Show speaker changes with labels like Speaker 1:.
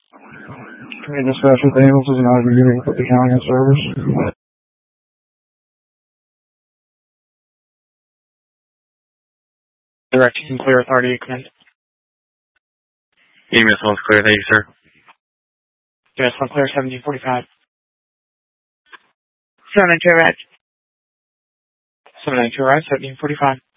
Speaker 1: Can you discuss with Hamilton and I beginning with the county and service?
Speaker 2: Direct and clear authority to commence.
Speaker 3: EMS 1's clear, thank you, sir.
Speaker 2: EMS 1 clear, 1745.
Speaker 4: 792 arrived.
Speaker 2: 792 arrived, 1745.